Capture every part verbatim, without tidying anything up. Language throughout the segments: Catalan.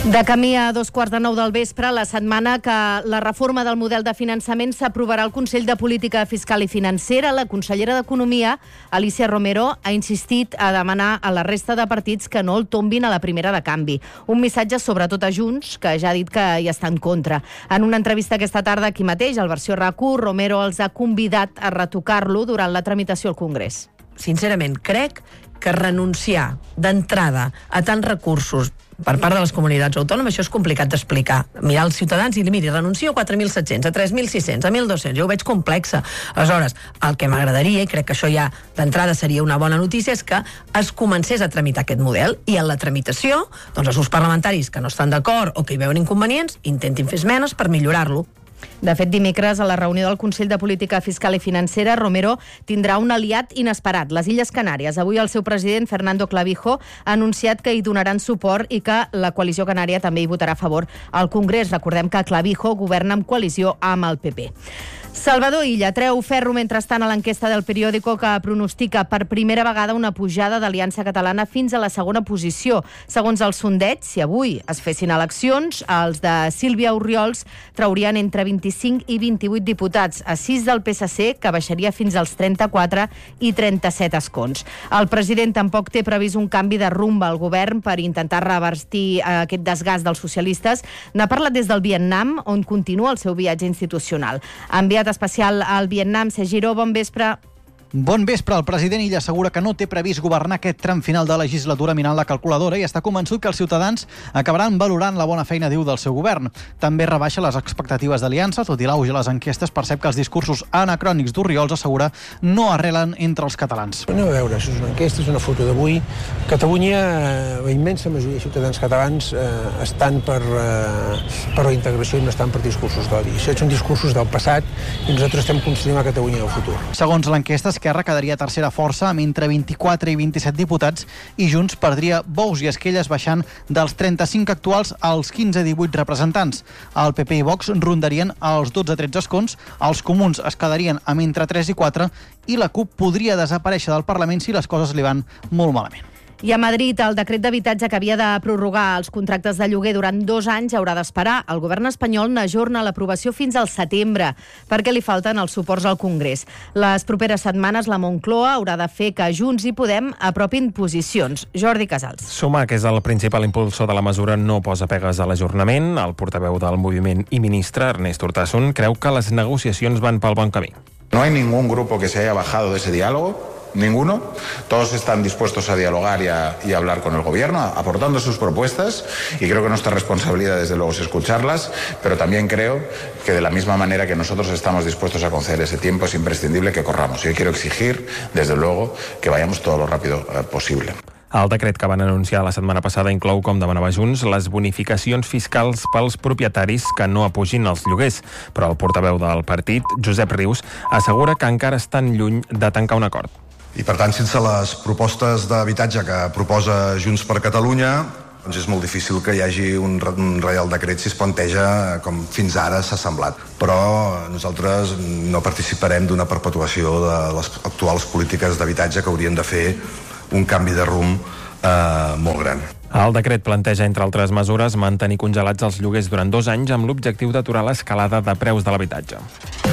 De camí a dos quarts de nou del vespre, la setmana que la reforma del model de finançament s'aprovarà al Consell de Política Fiscal i Financera, la consellera d'Economia, Alícia Romero, ha insistit a demanar a la resta de partits que no el tombin a la primera de canvi. Un missatge sobretot a Junts, que ja ha dit que hi està en contra. En una entrevista aquesta tarda aquí mateix, al Versió R A C u, Romero els ha convidat a retocar-lo durant la tramitació al Congrés. Sincerament, crec que renunciar d'entrada a tants recursos per part de les comunitats autònomes, això és complicat d'explicar. Mirar els ciutadans i dir, miri, renuncio a quatre mil set-cents, a tres mil sis-cents, a mil dos-cents, jo ho veig complexa. Aleshores, el que m'agradaria, i crec que això ja d'entrada seria una bona notícia, és que es comencés a tramitar aquest model i en la tramitació, doncs els grups parlamentaris que no estan d'acord o que hi veuen inconvenients, intentin fer esmenes per millorar-lo. De fet, dimecres, a la reunió del Consell de Política Fiscal i Financera, Romero tindrà un aliat inesperat, les Illes Canàries. Avui el seu president, Fernando Clavijo, ha anunciat que hi donaran suport i que la coalició canària també hi votarà a favor al Congrés. Recordem que Clavijo governa en coalició amb el P P. Salvador Illa treu ferro mentrestant a l'enquesta del Periódico que pronostica per primera vegada una pujada d'Aliança Catalana fins a la segona posició. Segons el sondeig, si avui es fessin eleccions, els de Sílvia Orriols traurien entre vint-i-cinc i vint-i-vuit diputats, a sis del P S C, que baixaria fins als trenta-quatre i trenta-set escons. El president tampoc té previst un canvi de rumb al govern per intentar revertir aquest desgast dels socialistes. N'ha parlat des del Vietnam, on continua el seu viatge institucional. Enviat especial al Vietnam, Segiró, bon vespre. Bon vespre. El president Illa assegura que no té previst governar aquest tram final de legislatura mirant la calculadora i està convençut que els ciutadans acabaran valorant la bona feina, diu, del seu govern. També rebaixa les expectatives d'aliança, tot i l'auge a les enquestes, percep que els discursos anacrònics d'Orriols, assegura, no arrelen entre els catalans. Anem a veure, això és una enquesta, és una foto d'avui. Catalunya, la immensa majoria de ciutadans catalans eh, estan per, eh, per la integració i no estan per discursos d'odi. Això són discursos del passat i nosaltres estem construint la Catalunya del futur. Segons l'enquesta, Esquerra quedaria tercera força amb entre vint-i-quatre i vint-i-set diputats i Junts perdria Bous i Esquelles baixant dels trenta-cinc actuals als quinze a divuit representants. El P P i Vox rondarien els dotze a tretze escons, els comuns es quedarien amb entre tres i quatre i la CUP podria desaparèixer del Parlament si les coses li van molt malament. I a Madrid, el decret d'habitatge que havia de prorrogar els contractes de lloguer durant dos anys haurà d'esperar. El govern espanyol n'ajorna l'aprovació fins al setembre, perquè li falten els suports al Congrés. Les properes setmanes la Moncloa haurà de fer que Junts i Podem apropin posicions. Jordi Casals. Sumar, que és el principal impulsor de la mesura, no posa pegues a l'ajornament. El portaveu del moviment i ministre, Ernest Urtasun, creu que les negociacions van pel bon camí. No hay ningún grupo que se haya bajado de ese diálogo. Ninguno. Todos están dispuestos a dialogar y a, y a hablar con el gobierno, aportando sus propuestas, y creo que nuestra responsabilidad desde luego es escucharlas, pero también creo que de la misma manera que nosotros estamos dispuestos a conceder ese tiempo, es imprescindible que corramos. Yo quiero exigir, desde luego, que vayamos todo lo rápido eh, posible. El decret que van anunciar la setmana passada inclou, com demanava Junts, les bonificacions fiscals pels propietaris que no apugin els lloguers. Però el portaveu del partit, Josep Rius, assegura que encara estan lluny de tancar un acord. I per tant, sense les propostes d'habitatge que proposa Junts per Catalunya, doncs és molt difícil que hi hagi un, un reial decret si es planteja com fins ara s'ha semblat. Però nosaltres no participarem d'una perpetuació de les actuals polítiques d'habitatge que haurien de fer un canvi de rumb eh, molt gran. El decret planteja, entre altres mesures, mantenir congelats els lloguers durant dos anys amb l'objectiu d'aturar l'escalada de preus de l'habitatge.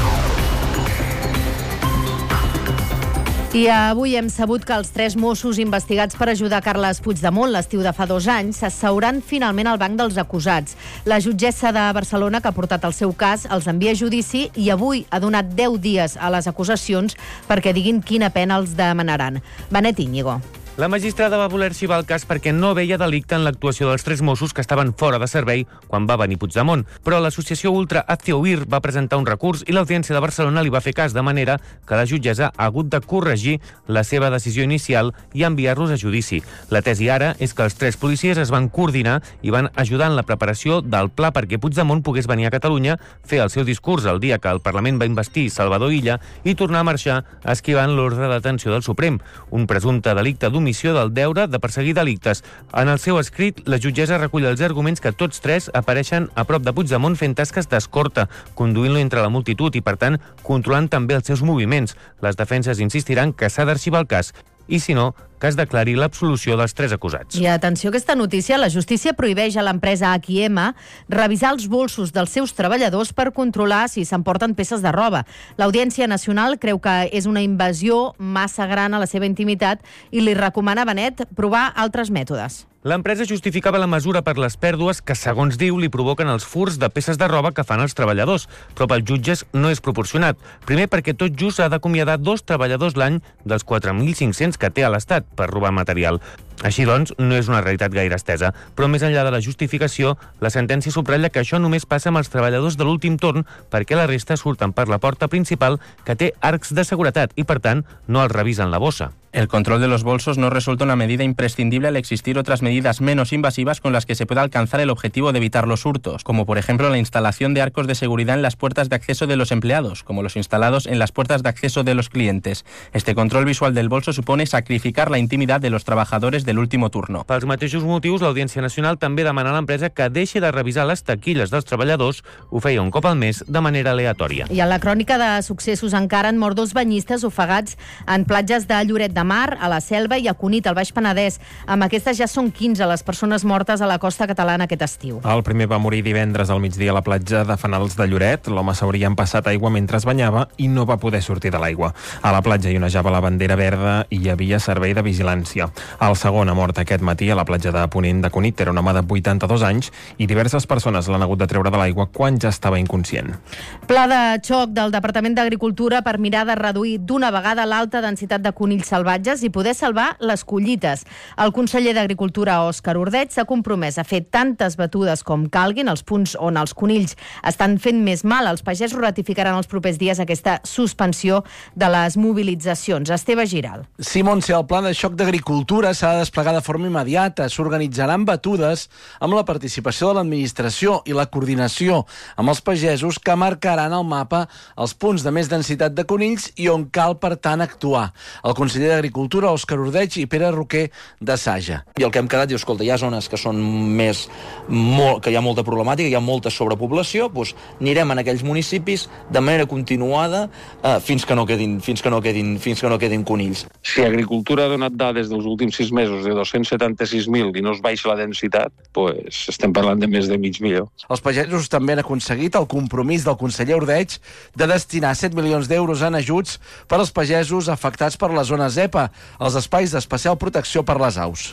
I avui hem sabut que els tres Mossos investigats per ajudar Carles Puigdemont l'estiu de fa dos anys s'asseuran finalment al banc dels acusats. La jutgessa de Barcelona, que ha portat el seu cas, els envia a judici i avui ha donat deu dies a les acusacions perquè diguin quina pena els demanaran. Benet Íñigo. La magistrada va voler arxivar el cas perquè no veia delicte en l'actuació dels tres Mossos que estaven fora de servei quan va venir Puigdemont, però l'associació Ultra Hazte Oír va presentar un recurs i l'Audiència de Barcelona li va fer cas, de manera que la jutgessa ha hagut de corregir la seva decisió inicial i enviar-los a judici. La tesi ara és que els tres policies es van coordinar i van ajudar en la preparació del pla perquè Puigdemont pogués venir a Catalunya, fer el seu discurs el dia que el Parlament va investir Salvador Illa i tornar a marxar esquivant l'ordre de detenció del Suprem, un presumpte delicte d'homicidis missió del deure de perseguir delictes. En el seu escrit, la jutgessa recull els arguments que tots tres apareixen a prop de Puigdemont fent tasques d'escorta, conduint-lo entre la multitud i, per tant, controlant també els seus moviments. Les defenses insistiran que s'ha d'arxivar el cas i, si no, que es declari l'absolució dels tres acusats. I atenció a aquesta notícia, la justícia prohibeix a l'empresa H i M revisar els bolsos dels seus treballadors per controlar si s'emporten peces de roba. L'Audiència Nacional creu que és una invasió massa gran a la seva intimitat i li recomana a Benet provar altres mètodes. L'empresa justificava la mesura per les pèrdues que, segons diu, li provoquen els furts de peces de roba que fan els treballadors, però pels jutges no és proporcionat. Primer, perquè tot just ha d'acomiadar dos treballadors l'any dels quatre mil cinc-cents que té a l'Estat per robar material. Així doncs, no és una realitat gaire estesa, però més enllà de la justificació, la sentència subratlla que això només passa amb els treballadors de l'últim torn perquè la resta surten per la porta principal que té arcs de seguretat i, per tant, no els revisen la bossa. El control de los bolsos no resulta una medida imprescindible al existir otras medidas menos invasivas con las que se puede alcanzar el objetivo de evitar los hurtos, como por ejemplo la instalación de arcos de seguridad en las puertas de acceso de los empleados, como los instalados en las puertas de acceso de los clientes. Este control visual del bolso supone sacrificar la intimidad de los trabajadores del último turno. Pels mateixos motius, l'Audiència Nacional també demana a l'empresa que deixi de revisar les taquilles dels treballadors, ho feia un cop al mes de manera aleatòria. I a la crònica de successos encara han mort dos banyistes ofegats en platges de Lloret de Mar, a la Selva i a Cunit, al Baix Penedès. Amb aquestes ja són quinze les persones mortes a la costa catalana aquest estiu. El primer va morir divendres al migdia a la platja de Fanals de Lloret. L'home s'hauria empassat aigua mentre es banyava i no va poder sortir de l'aigua. A la platja hi onejava la bandera verda i hi havia servei de vigilància. El segon ha mort aquest matí a la platja de Ponent de Cunit. Era un home de vuitanta-dos anys i diverses persones l'han hagut de treure de l'aigua quan ja estava inconscient. Pla de xoc del Departament d'Agricultura per mirar de reduir d'una vegada l'alta densitat de conills salvatges i poder salvar les collites. El conseller d'Agricultura, Òscar Ordeig, s'ha compromès a fer tantes batudes com calguin als punts on els conills estan fent més mal. Els pagesos ratificaran els propers dies aquesta suspensió de les mobilitzacions. Esteve Giral. Sí, Montse, el pla de xoc d'Agricultura s'ha de desplegar de forma immediata. S'organitzaran batudes amb la participació de l'administració i la coordinació amb els pagesos que marcaran al mapa els punts de més densitat de conills i on cal, per tant, actuar. El conseller d'Agricultura, Òscar Ordeig, i Pere Roquer de Saja. I el que hem quedat, diu, escolta, hi ha zones que són més, molt, que hi ha molta problemàtica, hi ha molta sobrepoblació, doncs anirem en aquells municipis de manera continuada eh, fins que no quedin, fins que no quedin, fins que no quedin conills. Si Agricultura ha donat dades dels últims sis mesos de dos-cents setanta-sis mil i no es baixa la densitat, doncs estem parlant de més de mig milió. Els pagesos també han aconseguit el compromís del conseller Ordeig de destinar set milions d'euros en ajuts per als pagesos afectats per la zona ZEPA, els espais d'especial protecció per les aus.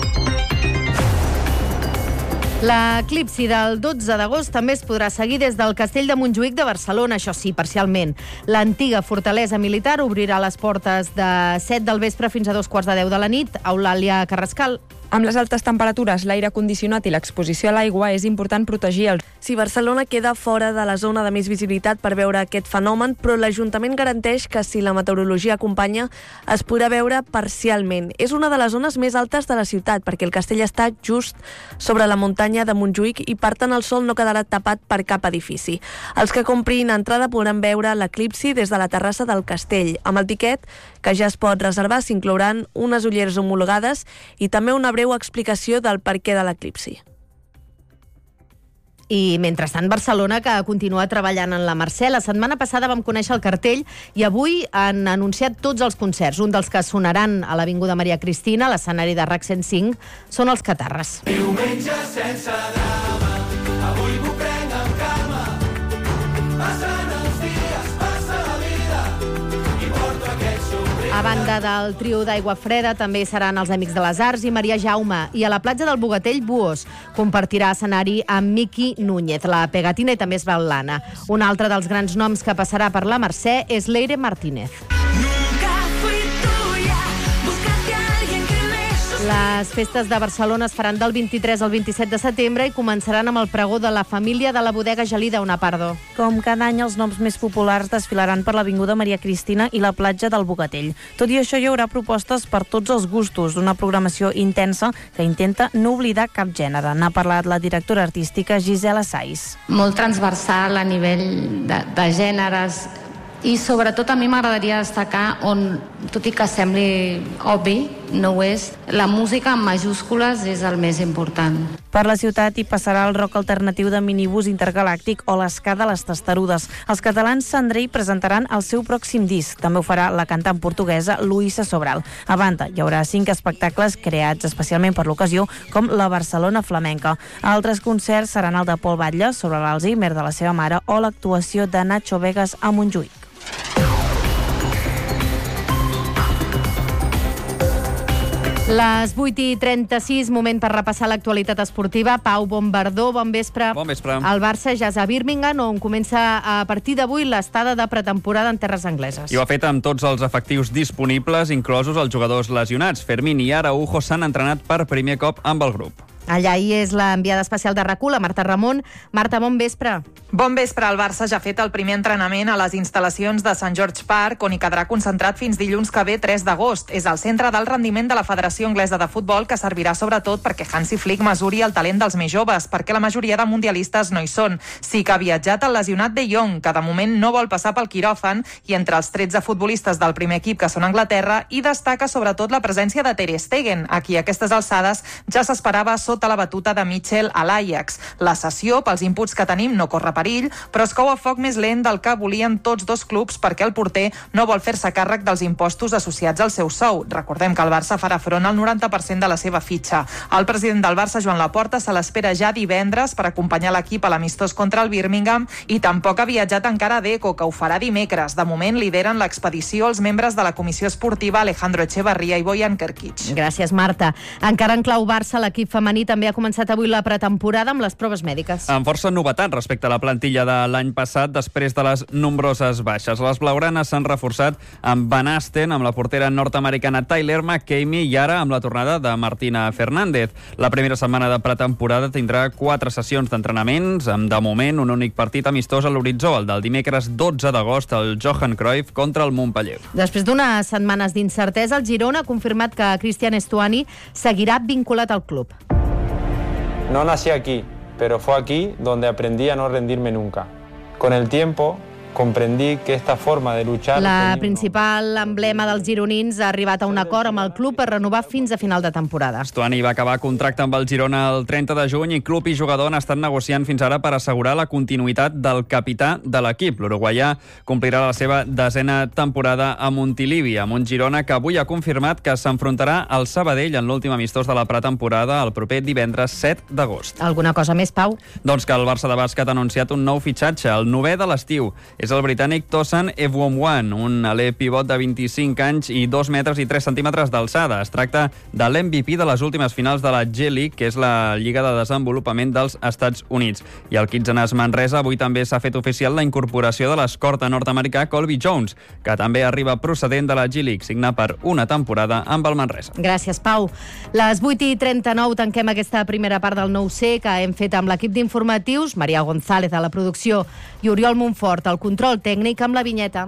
L'eclipsi del dotze d'agost també es podrà seguir des del Castell de Montjuïc de Barcelona, això sí, parcialment. L'antiga fortalesa militar obrirà les portes de set del vespre fins a dos quarts de deu de la nit. Eulàlia Carrascal. Amb les altes temperatures, l'aire condicionat i l'exposició a l'aigua és important protegir els... Sí, Barcelona queda fora de la zona de més visibilitat per veure aquest fenomen, però l'Ajuntament garanteix que si la meteorologia acompanya es podrà veure parcialment. És una de les zones més altes de la ciutat, perquè el castell està just sobre la muntanya de Montjuïc i per tant el sol no quedarà tapat per cap edifici. Els que comprin entrada podran veure l'eclipsi des de la terrassa del castell. Amb el tiquet, que ja es pot reservar, s'inclouran unes ulleres homologades i també una breu explicació del perquè de l'eclipsi. I mentrestant, Barcelona, que continua treballant en la Mercè. La setmana passada vam conèixer el cartell i avui han anunciat tots els concerts. Un dels que sonaran a l'Avinguda Maria Cristina, l'escenari de RAC cent cinc, són els Catarres. Diumenge sense drama, avui m'ho prenc amb calma, passant els dies, passa la vida i porto aquest somriure. A banda del trio d'Aigua Freda també seran els Amics de les Arts i Maria Jaume. I a la platja del Bogatell, Buos compartirà escenari amb Miqui Núñez. La Pegatina i també es veu l'Anna. Un altre dels grans noms que passarà per la Mercè és Leire Martínez. Les festes de Barcelona es faran del vint-i-tres al vint-i-set de setembre i començaran amb el pregó de la família de la bodega Gelida, Ona Pardo. Com cada any, els noms més populars desfilaran per l'Avinguda Maria Cristina i la platja del Bogatell. Tot i això, hi haurà propostes per tots els gustos, una programació intensa que intenta no oblidar cap gènere. N'ha parlat la directora artística Gisela Saiz. Molt transversal a nivell de, de gèneres i sobretot a mi m'agradaria destacar on, tot i que sembli obvi, no ho és. La música en majúscules és el més important. Per la ciutat hi passarà el rock alternatiu de Minibús Intergalàctic o l'esca de les Testarudes. Els catalans Sandrei presentaran el seu pròxim disc. També ho farà la cantant portuguesa Luisa Sobral. A banda, hi haurà cinc espectacles creats especialment per l'ocasió, com la Barcelona Flamenca. Altres concerts seran el de Pol Batlle sobre l'Alzheimer de la seva mare o l'actuació de Nacho Vegas a Montjuïc. Les vuit i trenta-sis, moment per repassar l'actualitat esportiva. Pau Bombardó, bon vespre. Bon vespre. El Barça ja és a Birmingham, on comença a partir d'avui l'estada de pretemporada en terres angleses. I ho ha fet amb tots els efectius disponibles, inclosos els jugadors lesionats. Fermín i Araujo s'han entrenat per primer cop amb el grup. Allà hi és l'enviada especial de RAC u, la Marta Ramon. Marta, bon vespre. Bon vespre. El Barça ja ha fet el primer entrenament a les instal·lacions de Sant George Park, on hi quedarà concentrat fins dilluns que ve, tres d'agost. És el centre d'alt rendiment de la Federació Anglesa de Futbol, que servirà sobretot perquè Hansi Flick mesuri el talent dels més joves, perquè la majoria de mundialistes no hi són. Sí que ha viatjat el lesionat De Jong, que de moment no vol passar pel quiròfan, i entre els tretze futbolistes del primer equip, que són a Anglaterra, hi destaca sobretot la presència de Ter Stegen, a qui a aquestes alçades ja s'esperava sota la batuta de Mitchell a l'Ajax. La sessió, pels inputs que tenim, no corre perill, però es cou a foc més lent del que volien tots dos clubs perquè el porter no vol fer-se càrrec dels impostos associats al seu sou. Recordem que el Barça farà front al noranta per cent de la seva fitxa. El president del Barça, Joan Laporta, se l'espera ja divendres per acompanyar l'equip a l'amistós contra el Birmingham, i tampoc ha viatjat encara a Deco, que ho farà dimecres. De moment lideren l'expedició els membres de la comissió esportiva Alejandro Echevarría i Bojan Krkić. Gràcies, Marta. Encara en clau Barça, l'equip femení també ha començat avui la pretemporada amb les proves mèdiques. Amb força novetat respecte a la plantilla de l'any passat, després de les nombroses baixes. Les blaugranes s'han reforçat amb Van Asten, amb la portera nord-americana Tyler McCamey i ara amb la tornada de Martina Fernández. La primera setmana de pretemporada tindrà quatre sessions d'entrenaments, amb de moment un únic partit amistós a l'horitzó, el del dimecres dotze d'agost, el Johan Cruyff contra el Montpellier. Després d'unes setmanes d'incertesa, el Girona ha confirmat que Cristian Estuani seguirà vinculat al club. No nací aquí, pero fue aquí donde aprendí a no rendirme nunca. Con el tiempo comprendí que esta forma de luchar... La principal emblema dels gironins ha arribat a un acord amb el club per renovar fins a final de temporada. Estuani va acabar contracte amb el Girona el trenta de juny i club i jugador han estat negociant fins ara per assegurar la continuïtat del capità de l'equip. L'uruguaià complirà la seva desena temporada a Montilivi, amb un Girona que avui ha confirmat que s'enfrontarà al Sabadell en l'últim amistós de la pretemporada el proper divendres set d'agost. Alguna cosa més, Pau? Doncs que el Barça de bàsquet ha anunciat un nou fitxatge, el novè de l'estiu. És el britànic Tosan Ewomwan, un alè pivot de vint-i-cinc anys i dos metres i tres centímetres d'alçada. Es tracta de l'M V P de les últimes finals de la G-League, que és la Lliga de Desenvolupament dels Estats Units. I al Kitchener Manresa avui també s'ha fet oficial la incorporació de l'escorta nord-americà Colby Jones, que també arriba procedent de la G-League, signat per una temporada amb el Manresa. Gràcies, Pau. Les vuit i trenta-nou tanquem aquesta primera part del nou C que hem fet amb l'equip d'informatius, Maria González a la producció i Oriol Montfort al control tècnic amb la vinyeta.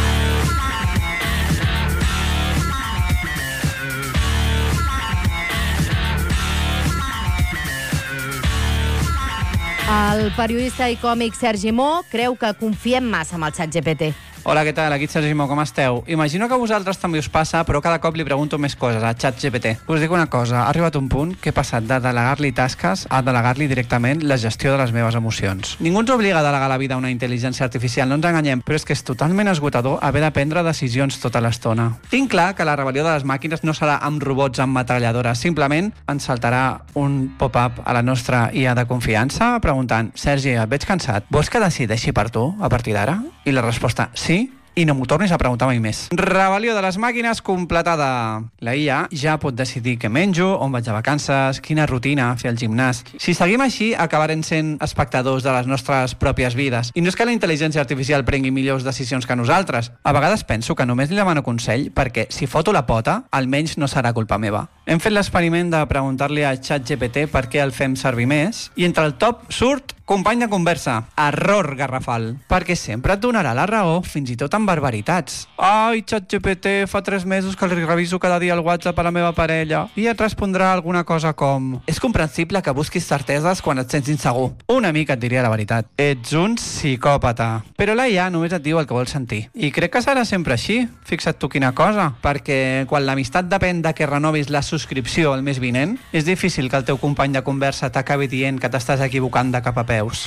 El periodista i còmic Sergi Mo creu que confiem massa amb el xat G P T. Hola, què tal? Aquí Sergi Mo, com esteu? Imagino que a vosaltres també us passa, però cada cop li pregunto més coses a ChatGPT. Us dic una cosa, ha arribat un punt que he passat de delegar-li tasques a delegar-li directament la gestió de les meves emocions. Ningú ens obliga a delegar la vida a una intel·ligència artificial, no ens enganyem, però és que és totalment esgotador haver de prendre decisions tota l'estona. Tinc clar que la rebel·lió de les màquines no serà amb robots amb metralladores, simplement ens saltarà un pop-up a la nostra I A de confiança preguntant: Sergi, et veig cansat, vols que decideixi per tu a partir d'ara? I la resposta: sí, i no m'ho tornis a preguntar mai més. Rebel·lió de les màquines completada. La I A ja pot decidir què menjo, on vaig a vacances, quina rutina fer al gimnàs. Si seguim així, acabarem sent espectadors de les nostres pròpies vides. I no és que la intel·ligència artificial prengui millors decisions que nosaltres. A vegades penso que només li demano consell perquè si foto la pota, almenys no serà culpa meva. Hem fet l'experiment de preguntar-li a ChatGPT per què el fem servir més i entre el top surt Company de conversa, error garrafal, perquè sempre et donarà la raó, fins i tot amb barbaritats. Ai, ChatGPT, fa tres mesos que li reviso cada dia el WhatsApp a la meva parella i et respondrà alguna cosa com: és comprensible que busquis certeses quan et sents insegur. Una mica et diria la veritat. Ets un psicòpata. Però la I A només et diu el que vols sentir. I crec que serà sempre així. Fixa't tu quina cosa. Perquè quan l'amistat depèn de que renovis la subscripció el mes vinent, és difícil que el teu company de conversa t'acabi dient que t'estàs equivocant de cap a peus.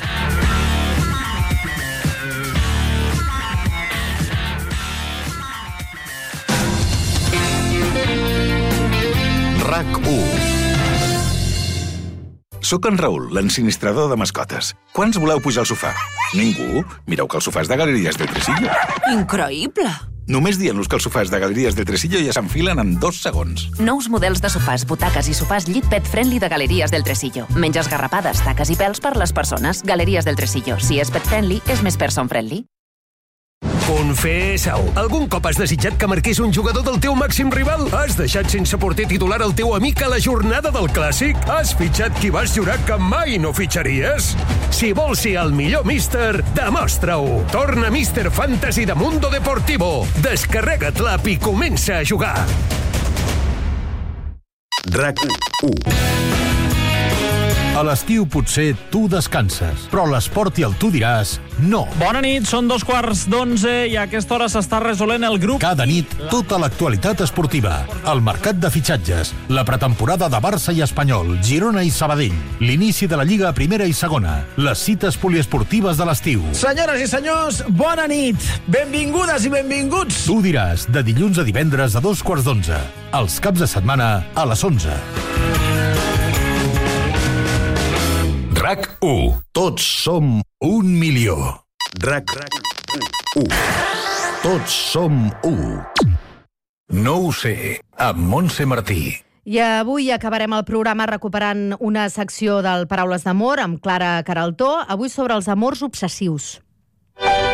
RAC u. Soc en Raül, l'ensinistrador de mascotes. Quants voleu pujar al sofà? Ningú? Mireu que el sofà és de Galeries del Tresillo. Increïble! Només dient-los que els sofàs de Galeries del Tresillo ja s'enfilen en dos segons. Nous models de sofàs, butaques i sofàs llit pet friendly de Galeries del Tresillo. Menys esgarrapades, taques i pèls per les persones. Galeries del Tresillo. Si és pet friendly, és més person friendly. Confessa-ho. Algun cop has desitjat que marqués un jugador del teu màxim rival? Has deixat sense porter titular el teu amic a la jornada del Clàssic? Has fitxat qui vas jurar que mai no fitxaries? Si vols ser el millor míster, demostra-ho. Torna Míster Fantasy de Mundo Deportivo. Descarrega't l'app i comença a jugar. RAC u. A l'estiu potser tu descanses, però l'esport i el tu diràs no. Bona nit, són dos quarts d'onze i a aquesta hora s'està resolent el grup. Cada nit, tota l'actualitat esportiva, el mercat de fitxatges, la pretemporada de Barça i Espanyol, Girona i Sabadell, l'inici de la Lliga a primera i segona, les cites poliesportives de l'estiu. Senyores i senyors, bona nit. Benvingudes i benvinguts. Tu diràs, de dilluns a divendres a dos quarts d'onze, els caps de setmana a les onze. RAC u. Tots som un milió. RAC u. Tots som u. No ho sé, amb Montse Martí. I avui acabarem el programa recuperant una secció del Paraules d'amor amb Clara Queraltó, avui sobre els amors obsessius.